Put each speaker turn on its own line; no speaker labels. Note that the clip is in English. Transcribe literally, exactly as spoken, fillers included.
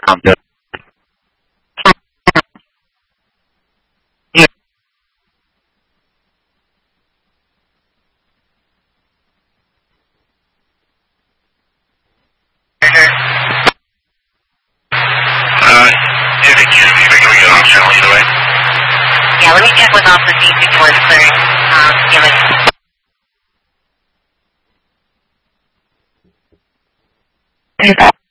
Um, the, yeah. Uh, if it can, maybe we get optional either way. Yeah, let me check with Officer D before it's clearing. Um, give it.